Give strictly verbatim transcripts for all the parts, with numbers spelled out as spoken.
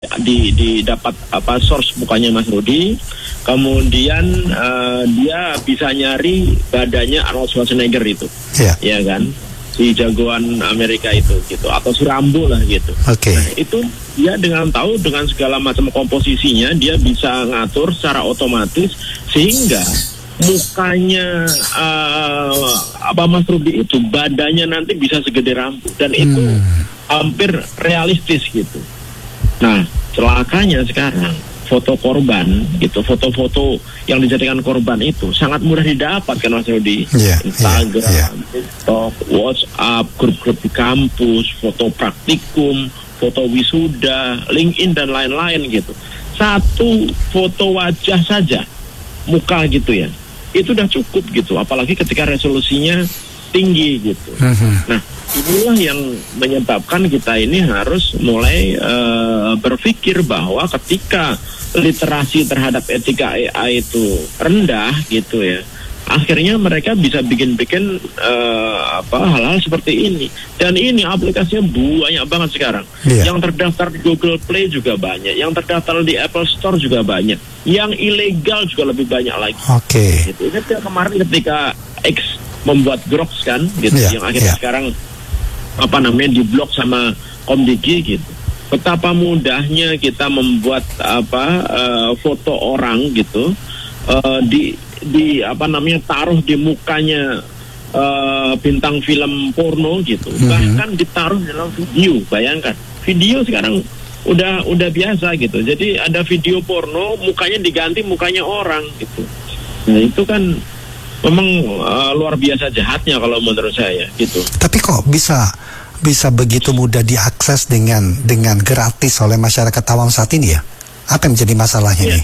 di didapat apa source mukanya Mas Rudi, kemudian uh, dia bisa nyari badannya Arnold Schwarzenegger itu, yeah. ya kan, si jagoan Amerika itu gitu, atau si Rambo lah gitu. Okay. Nah, itu dia dengan tahu dengan segala macam komposisinya dia bisa ngatur secara otomatis sehingga mukanya uh, apa Mas Rudi itu badannya nanti bisa segede Rambo dan itu hmm. hampir realistis gitu. Nah, celakanya sekarang foto korban gitu, foto-foto yang dijadikan korban itu sangat mudah didapat kan Mas Rudi. Yeah, Instagram, yeah, yeah. TikTok, WhatsApp, grup-grup di kampus, foto praktikum, foto wisuda, LinkedIn dan lain-lain gitu. Satu foto wajah saja, muka gitu ya, itu udah cukup gitu. Apalagi ketika resolusinya tinggi gitu. Mm-hmm. Nah, inilah yang menyebabkan kita ini harus mulai uh, berpikir bahwa ketika literasi terhadap etika A I itu rendah gitu ya, akhirnya mereka bisa bikin-bikin uh, apa hal-hal seperti ini. Dan ini aplikasinya banyak banget sekarang. Yeah. Yang terdaftar di Google Play juga banyak, yang terdaftar di Apple Store juga banyak, yang ilegal juga lebih banyak lagi. Oke. Okay. Gitu. Ini kemarin ketika X membuat Grox kan, gitu, yeah, yang akhirnya yeah. sekarang apa namanya diblok sama Komdigi gitu. Betapa mudahnya kita membuat apa uh, foto orang gitu, uh, di di apa namanya taruh di mukanya uh, bintang film porno gitu, mm-hmm. bahkan ditaruh dalam video. Bayangkan, video sekarang udah udah biasa gitu. Jadi ada video porno, mukanya diganti mukanya orang gitu. Nah itu kan memang uh, luar biasa jahatnya kalau menurut saya gitu. Tapi kok bisa bisa begitu mudah diakses dengan dengan gratis oleh masyarakat awam saat ini ya? Apa yang menjadi masalahnya ya. nih?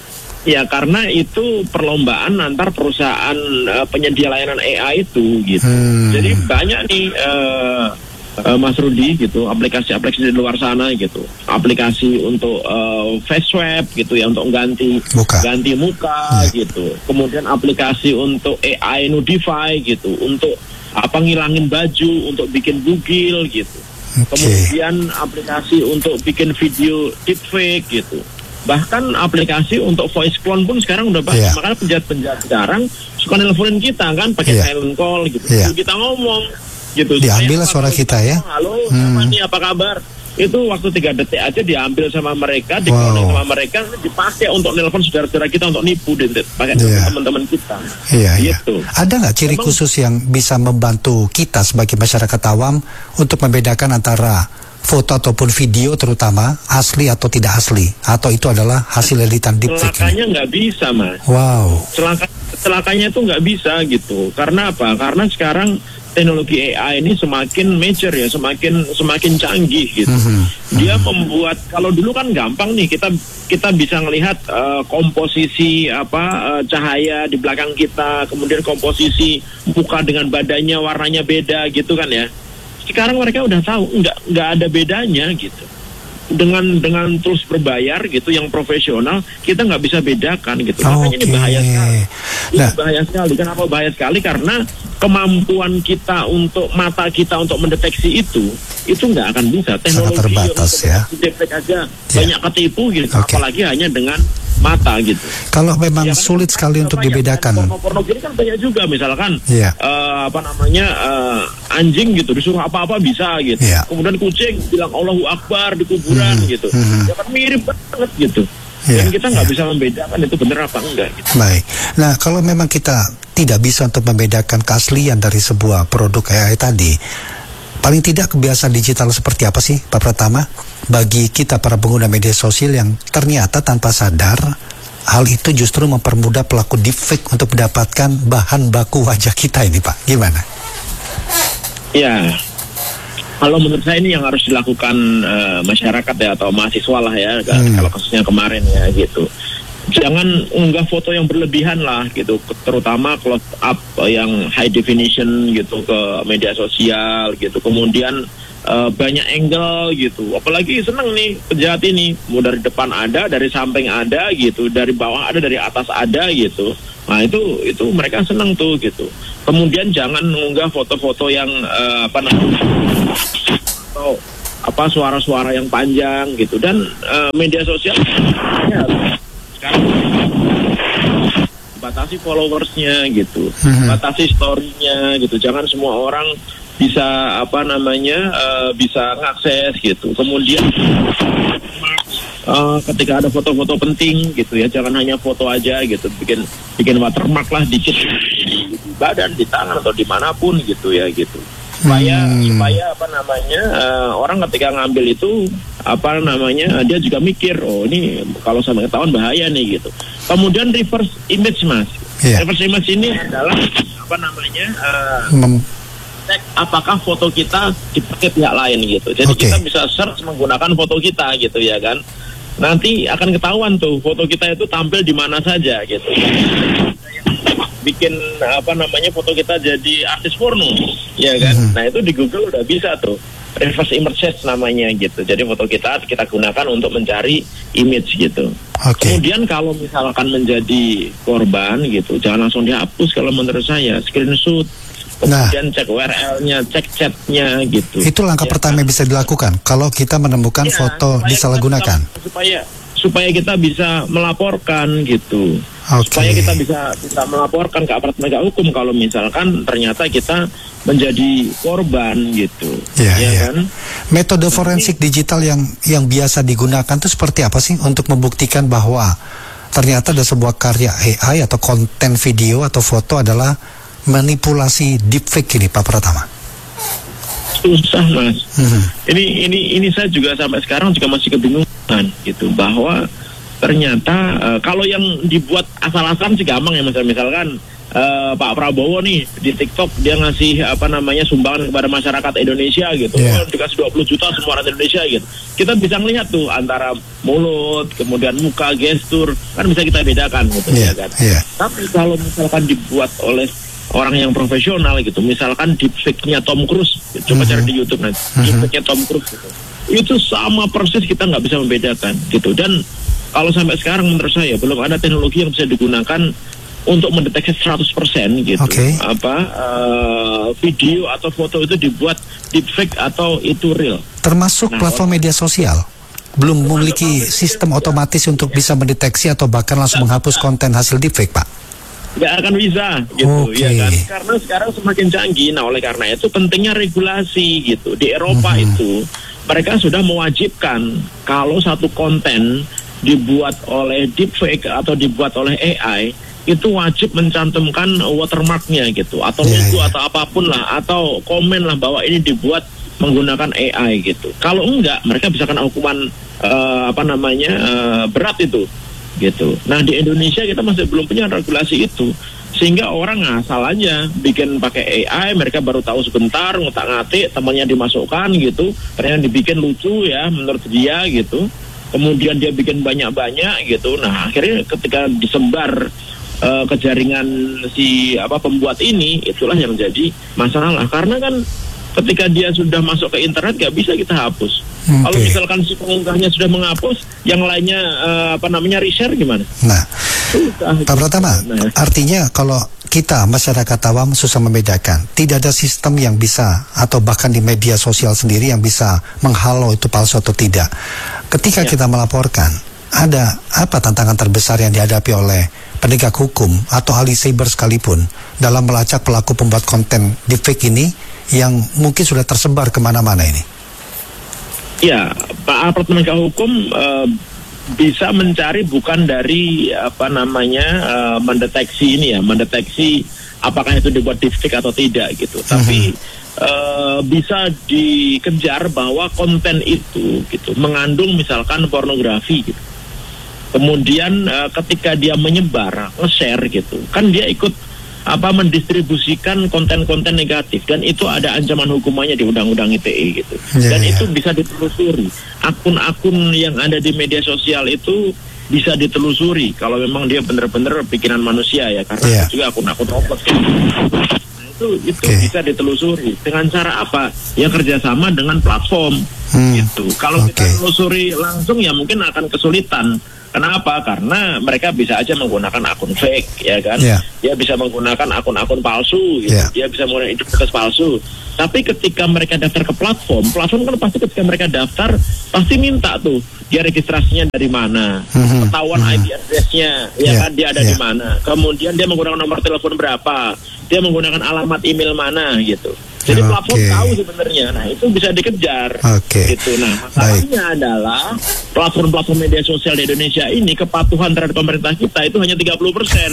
Ya karena itu perlombaan antar perusahaan uh, penyedia layanan A I itu gitu. Hmm. Jadi banyak nih uh, uh, Mas Rudi gitu, aplikasi-aplikasi di luar sana gitu, aplikasi untuk uh, face swab gitu ya, untuk ganti muka. ganti muka ya. gitu. Kemudian aplikasi untuk A I nudify gitu, untuk apa ngilangin baju, untuk bikin bugil gitu. Okay. Kemudian aplikasi untuk bikin video deepfake gitu. Bahkan aplikasi untuk voice clone pun sekarang udah banyak. Yeah. Makanya penjahat-penjahat sekarang suka nelfonin kita kan pakai yeah. silent call gitu. Yeah. Kita ngomong gitu. Diambil suara kita ya. Halo, hmm. apa nih, apa kabar? Itu waktu tiga detik aja diambil sama mereka, di-cloning wow. sama mereka, dipakai untuk nelpon saudara-saudara kita untuk nipu dan pakai yeah. teman-teman kita. Iya, gitu. Iya. Ada nggak ciri Memang, khusus yang bisa membantu kita sebagai masyarakat awam untuk membedakan antara foto ataupun video terutama asli atau tidak asli, atau itu adalah hasil editan deepfake? Celakanya nggak bisa, Mas. Wow. Celaka, celakanya itu nggak bisa gitu. Karena apa? Karena sekarang teknologi A I ini semakin mature ya, semakin semakin canggih gitu. Mm-hmm. Dia membuat, kalau dulu kan gampang nih, kita kita bisa melihat uh, komposisi apa uh, cahaya di belakang kita, kemudian komposisi muka dengan badannya warnanya beda gitu kan ya. Sekarang mereka udah tahu nggak nggak ada bedanya gitu. Dengan dengan tools berbayar gitu yang profesional, kita nggak bisa bedakan gitu. Makanya okay. ini bahaya sekali. Ini nah. bahaya sekali. Kenapa bahaya sekali? Karena kemampuan kita untuk mata kita untuk mendeteksi itu itu nggak akan bisa. Teknologi sangat terbatas ya. Deteksi aja yeah. banyak ketipu gitu. Okay. Apalagi hanya dengan mata gitu. Kalau memang ya, sulit kan, sekali untuk dibedakan. Porno gini kan banyak juga, misalkan yeah. uh, apa namanya uh, anjing gitu disuruh apa-apa bisa gitu. Yeah. Kemudian kucing bilang Allahu Akbar di kuburan hmm. gitu. Hmm. Ya kan mirip banget gitu. Yeah. Dan kita nggak yeah. bisa membedakan itu benar apa enggak. Gitu. Baik. Nah kalau memang kita tidak bisa untuk membedakan keaslian dari sebuah produk A I tadi, paling tidak kebiasaan digital seperti apa sih Pak Pratama bagi kita para pengguna media sosial yang ternyata tanpa sadar hal itu justru mempermudah pelaku deepfake untuk mendapatkan bahan baku wajah kita ini Pak, gimana? Ya, kalau menurut saya ini yang harus dilakukan uh, masyarakat ya atau mahasiswa lah ya, hmm. kalau kasusnya kemarin ya gitu. Jangan unggah foto yang berlebihan lah gitu, terutama close up yang high definition gitu ke media sosial gitu. Kemudian uh, banyak angle gitu. Apalagi seneng nih penjahat ini, mau dari depan ada, dari samping ada gitu, dari bawah ada, dari atas ada gitu. Nah itu itu mereka seneng tuh gitu. Kemudian jangan mengunggah foto-foto yang uh, apa namanya atau apa suara-suara yang panjang gitu. Dan uh, media sosial ya, sekarang batasi followersnya gitu, mm-hmm. batasi story-nya gitu. Jangan semua orang bisa apa namanya uh, bisa ngakses gitu. Kemudian uh, ketika ada foto-foto penting gitu ya, jangan hanya foto aja gitu, bikin bikin watermark lah dikit di badan, di tangan atau dimanapun gitu ya gitu. Supaya hmm. supaya apa namanya uh, orang ketika ngambil itu apa namanya dia juga mikir, oh ini kalau sampai ketahuan bahaya nih gitu. Kemudian reverse image mas, yeah. reverse image ini adalah apa namanya uh, Mem- cek apakah foto kita dipakai pihak lain gitu. Jadi okay. kita bisa search menggunakan foto kita gitu ya kan. Nanti akan ketahuan tuh foto kita itu tampil di mana saja gitu. Bikin apa namanya foto kita jadi artis porno, ya kan? Mm-hmm. Nah itu di Google udah bisa tuh reverse image search namanya gitu. Jadi foto kita kita gunakan untuk mencari image gitu. Okay. Kemudian kalau misalkan menjadi korban gitu, jangan langsung dihapus kalau menurut saya, screenshot. Kemudian nah, cek U R L-nya, cek chat-nya gitu. Itu langkah ya, pertama yang bisa dilakukan kalau kita menemukan ya, foto disalahgunakan. Supaya supaya kita bisa melaporkan gitu. Okay. Supaya kita bisa bisa melaporkan ke aparat penegak hukum kalau misalkan ternyata kita menjadi korban gitu. Ya, ya, ya. Kan? Metode forensik nah, digital yang yang biasa digunakan itu seperti apa sih untuk membuktikan bahwa ternyata ada sebuah karya A I atau konten video atau foto adalah manipulasi deepfake ini, Pak Pratama? Susah mas. Hmm. Ini ini ini saya juga sampai sekarang juga masih kebingungan gitu bahwa ternyata uh, kalau yang dibuat asal-asalan sih gampang ya mas. Misalkan uh, Pak Prabowo nih di TikTok dia ngasih apa namanya sumbangan kepada masyarakat Indonesia gitu, yeah. oh, dikasih dua puluh juta semua orang Indonesia gitu. Kita bisa melihat tuh antara mulut, kemudian muka, gestur, kan bisa kita bedakan gitu yeah. ya kan. Yeah. Tapi kalau misalkan dibuat oleh orang yang profesional gitu, misalkan deepfake-nya Tom Cruise, coba mm-hmm. cari di YouTube nanti, mm-hmm. deepfake-nya Tom Cruise gitu. Itu sama persis, kita nggak bisa membedakan gitu. Dan kalau sampai sekarang menurut saya belum ada teknologi yang bisa digunakan untuk mendeteksi seratus persen gitu. Okay. Apa uh, video atau foto itu dibuat deepfake atau itu real. Termasuk nah, platform orang, media sosial belum memiliki sistem otomatis untuk bisa mendeteksi atau bahkan langsung menghapus konten hasil deepfake, Pak. Nggak akan bisa gitu okay. ya kan, karena sekarang semakin canggih. Nah oleh karena itu pentingnya regulasi gitu. Di Eropa mm-hmm. itu mereka sudah mewajibkan kalau satu konten dibuat oleh deepfake atau dibuat oleh A I itu wajib mencantumkan watermarknya gitu, atau yeah, logo yeah. atau apapun lah, atau komen lah bahwa ini dibuat menggunakan A I gitu. Kalau enggak mereka bisa kena hukuman uh, apa namanya uh, berat itu gitu. Nah di Indonesia kita masih belum punya regulasi itu, sehingga orang ngasal aja bikin pakai A I, mereka baru tahu sebentar, ngotak-ngatik, temannya dimasukkan gitu, ternyata dibikin lucu ya menurut dia gitu, kemudian dia bikin banyak-banyak gitu. Nah akhirnya ketika disebar uh, ke jaringan si apa pembuat ini, itulah yang jadi masalah, karena kan ketika dia sudah masuk ke internet gak bisa kita hapus. Okay. Kalau misalkan si pengunggahnya sudah menghapus, yang lainnya uh, apa namanya reshare gimana? Nah, susah, Pak Pratama, nah, artinya kalau kita masyarakat awam susah membedakan, tidak ada sistem yang bisa atau bahkan di media sosial sendiri yang bisa menghalau itu palsu atau tidak. Ketika ya. kita melaporkan, ada apa tantangan terbesar yang dihadapi oleh penegak hukum atau ahli cyber sekalipun dalam melacak pelaku pembuat konten deepfake ini yang mungkin sudah tersebar kemana-mana ini? Ya, Pak aparat penegak hukum uh, bisa mencari bukan dari apa namanya uh, mendeteksi ini ya, mendeteksi apakah itu dibuat deepfake atau tidak gitu. Uh-huh. Tapi uh, bisa dikejar bahwa konten itu gitu mengandung misalkan pornografi gitu. Kemudian uh, ketika dia menyebar, nge-share gitu, kan dia ikut apa mendistribusikan konten-konten negatif, dan itu ada ancaman hukumannya di Undang-Undang I T E gitu. Yeah, dan yeah. itu bisa ditelusuri. Akun-akun yang ada di media sosial itu bisa ditelusuri kalau memang dia benar-benar bikinan manusia ya, karena yeah. itu juga akun-akun robot gitu. Nah, itu itu okay. bisa ditelusuri dengan cara apa? Ya kerjasama dengan platform. hmm. gitu. Kalau okay. kita telusuri langsung ya mungkin akan kesulitan. Kenapa? Karena mereka bisa aja menggunakan akun fake, ya kan? Yeah. Dia bisa menggunakan akun-akun palsu, gitu. Yeah. Dia bisa menggunakan identitas palsu. Tapi ketika mereka daftar ke platform, platform kan pasti ketika mereka daftar pasti minta tuh dia registrasinya dari mana, mm-hmm. ketahuan mm-hmm. I P address-nya, ya yeah. kan dia ada yeah. di mana. Kemudian dia menggunakan nomor telepon berapa, dia menggunakan alamat email mana, gitu. Jadi okay. platform tahu sebenarnya, nah itu bisa dikejar, okay. gitu. Nah masalahnya Baik. adalah platform-platform media sosial di Indonesia ini kepatuhan terhadap pemerintah kita itu hanya tiga puluh persen.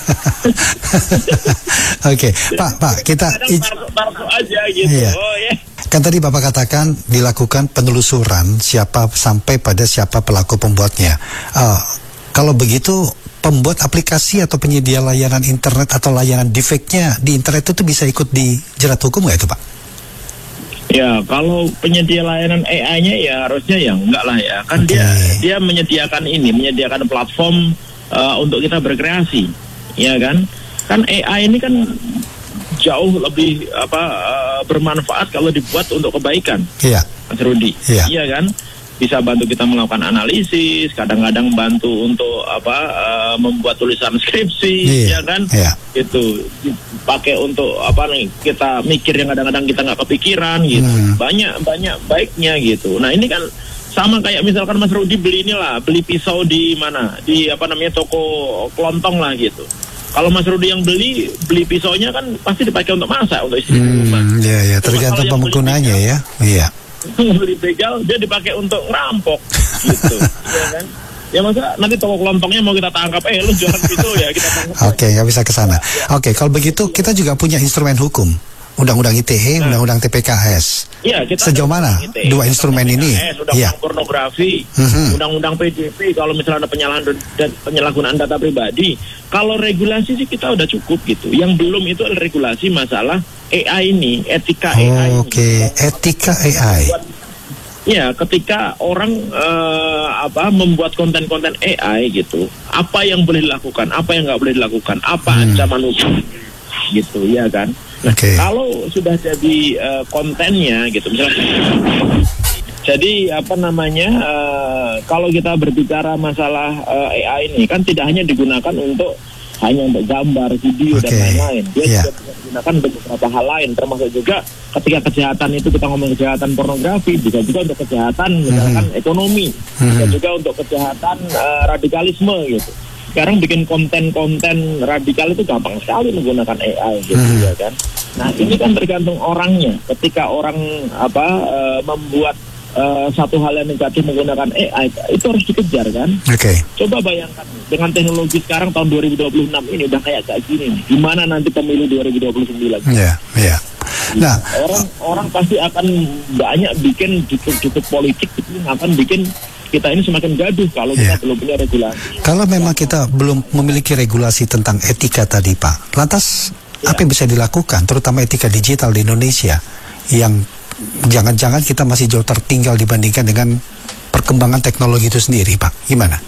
Oke, Pak, Pak, kita parso aja gitu. Iya. Oh ya. Kan tadi Bapak katakan dilakukan penelusuran siapa sampai pada siapa pelaku pembuatnya. Uh, kalau begitu, pembuat aplikasi atau penyedia layanan internet atau layanan deepfake-nya di internet itu bisa ikut dijerat hukum nggak itu, Pak? Ya, kalau penyedia layanan A I-nya ya harusnya ya enggak lah ya. Kan okay. dia dia menyediakan ini, menyediakan platform uh, untuk kita berkreasi, ya kan? Kan A I ini kan jauh lebih apa uh, bermanfaat kalau dibuat untuk kebaikan. Iya. Mas Rudi. Iya. Iya kan? Bisa bantu kita melakukan analisis, kadang-kadang bantu untuk apa uh, membuat tulisan skripsi, yeah. ya kan? Yeah. Itu dipakai untuk apa nih? Kita mikir yang kadang-kadang kita nggak kepikiran gitu. Hmm. Banyak banyak baiknya gitu. Nah ini kan sama kayak misalkan Mas Rudi beli inilah, beli pisau di mana? Di apa namanya toko kelontong lah gitu. Kalau Mas Rudi yang beli, beli pisaunya kan pasti dipakai untuk masak, untuk istri hmm, rumah. Iya, iya, tergantung penggunanya ya. Iya. Beli begal dia dipakai untuk ngerampok gitu, ya kan? Ya masa nanti toko kelontongnya mau kita tangkap, eh lu jualan pisau ya kita tangkap. Oke, okay, nggak bisa ke sana. Oke, okay, kalau begitu kita juga punya instrumen hukum. Undang-undang I T E, nah, Undang-Undang T P K S. Iya, kita sejauh mana I T E, dua instrumen ini? Undang-Undang ya. pornografi, mm-hmm. Undang-Undang P D P kalau misalnya ada penyalahan dan penyalahgunaan data pribadi. Kalau regulasi sih kita udah cukup gitu. Yang belum itu adalah regulasi masalah A I ini, etika oh, A I. Oke, okay. etika A I. Ya, ketika orang uh, apa membuat konten-konten A I gitu, apa yang boleh dilakukan, apa yang nggak boleh dilakukan, apa hmm. ancaman hukum, gitu, ya kan? Nah, okay. kalau sudah jadi uh, kontennya, gitu, misalnya, jadi apa namanya, uh, kalau kita berbicara masalah uh, A I ini, kan tidak hanya digunakan untuk hanya untuk gambar, video okay. dan lain-lain. Dia yeah. juga bisa digunakan untuk beberapa hal lain, termasuk juga ketika kejahatan itu kita ngomong kejahatan pornografi, juga juga untuk kejahatan misalkan mm-hmm. ekonomi, mm-hmm. juga juga untuk kejahatan uh, radikalisme gitu. Sekarang bikin konten-konten radikal itu gampang sekali menggunakan A I gitu mm-hmm. ya kan. Nah ini kan tergantung orangnya. Ketika orang apa uh, membuat Uh, satu hal yang negatif menggunakan A I itu harus dikejar kan. Oke. Okay. Coba bayangkan dengan teknologi sekarang tahun dua ribu dua puluh enam ini udah kayak kayak gini. Gimana nanti pemilu dua ribu dua puluh sembilan? Iya, yeah, iya. Yeah. Nah, orang orang pasti akan banyak bikin jukut-jukut politik itu akan bikin kita ini semakin gaduh kalau yeah. kita belum punya regulasi. Kalau memang kita belum memiliki regulasi tentang etika tadi, Pak. Lantas yeah. apa yang bisa dilakukan terutama etika digital di Indonesia yang jangan-jangan kita masih jauh tertinggal dibandingkan dengan perkembangan teknologi itu sendiri, Pak. Gimana?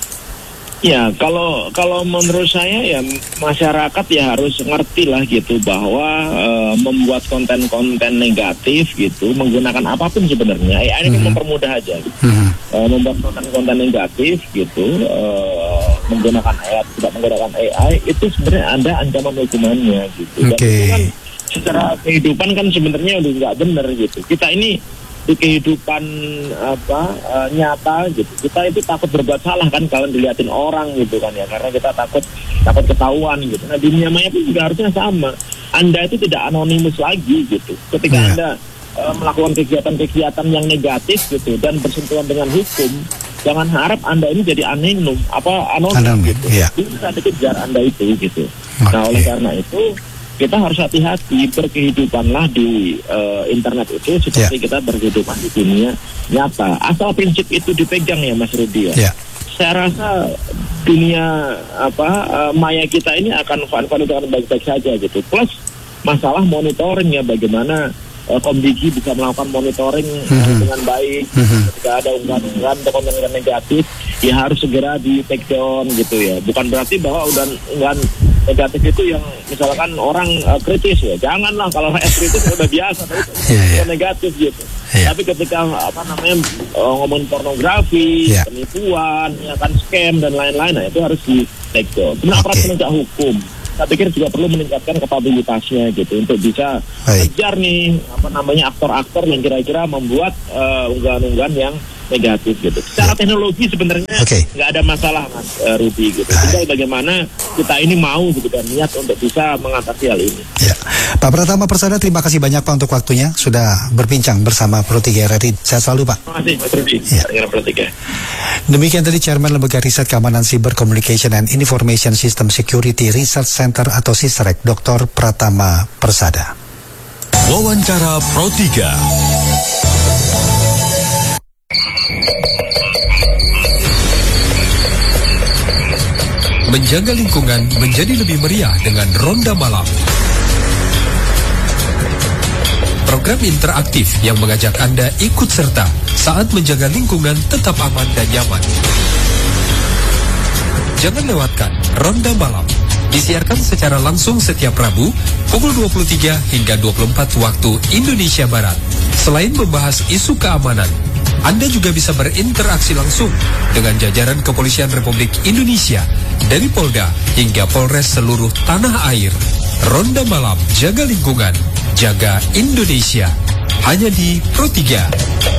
Ya, kalau kalau menurut saya ya masyarakat ya harus ngerti lah gitu bahwa e, membuat konten-konten negatif gitu menggunakan apapun sebenarnya. Ya, ini mm-hmm. mempermudah aja. Gitu. Mm-hmm. E, membuat konten-konten negatif gitu e, menggunakan A I, tidak menggunakan A I itu sebenarnya ada ancaman hukumannya gitu. Dan okay. itu kan secara kehidupan kan sebenarnya udah nggak benar gitu. Kita ini di kehidupan apa uh, nyata gitu. Kita itu takut berbuat salah kan kalau dilihatin orang gitu kan ya. Karena kita takut takut ketahuan gitu. Nah dunia maya pun juga harusnya sama. Anda itu tidak anonimus lagi gitu. Ketika yeah. Anda uh, melakukan kegiatan-kegiatan yang negatif gitu dan bersentuhan dengan hukum, jangan harap Anda ini jadi anonim apa anonim Anom, gitu. Yeah. Bisa dikejar Anda itu gitu. Okay. Nah oleh karena itu kita harus hati-hati berkehidupanlah di uh, internet itu seperti yeah. kita berkehidupan di dunia nyata. Asal prinsip itu dipegang ya Mas Rudi ya. Yeah. Saya rasa dunia apa uh, maya kita ini akan fun-fun dengan baik-baik saja gitu. Plus masalah monitoring ya bagaimana uh, Komdigi bisa melakukan monitoring mm-hmm. uh, dengan baik. Mm-hmm. Ketika ada unggahan-unggahan atau konten negatif ya harus segera di take down gitu ya. Bukan berarti bahwa udah unggahan negatif itu yang misalkan orang uh, kritis ya, janganlah kalau rakyat kritis udah biasa, tapi itu yeah, yeah. negatif gitu. Yeah. Tapi ketika apa namanya uh, ngomongin pornografi, yeah. penipuan, ya kan scam dan lain-lain, nah itu harus di take down. Kemudian aparat penegak hukum, saya pikir juga perlu meningkatkan kapabilitasnya gitu untuk bisa kejar nih apa namanya aktor-aktor yang kira-kira membuat uh, unggahan-unggahan yang negatif gitu. Secara teknologi sebenarnya nggak okay. ada masalah Mas uh, Rudi gitu. Tinggal bagaimana kita ini mau gitu dan niat untuk bisa mengatasi hal ini. Ya. Pak Pratama Persada, terima kasih banyak Pak untuk waktunya sudah berbincang bersama Pro tiga R R I. Sehat selalu Pak. Terima kasih Mas Rudi. Ya. Pro tiga. Demikian tadi Chairman Lembaga Riset Keamanan Siber Communication and Information System Security Research Center atau SISREC, Doktor Pratama Persada. Wawancara Pro tiga. Menjaga lingkungan menjadi lebih meriah dengan Ronda Malam. Program interaktif yang mengajak Anda ikut serta saat menjaga lingkungan tetap aman dan nyaman. Jangan lewatkan Ronda Malam. Disiarkan secara langsung setiap Rabu pukul dua puluh tiga hingga dua puluh empat waktu Indonesia Barat. Selain membahas isu keamanan, Anda juga bisa berinteraksi langsung dengan jajaran Kepolisian Republik Indonesia dari Polda hingga Polres seluruh tanah air. Ronda Malam, jaga lingkungan, jaga Indonesia. Hanya di Pro tiga.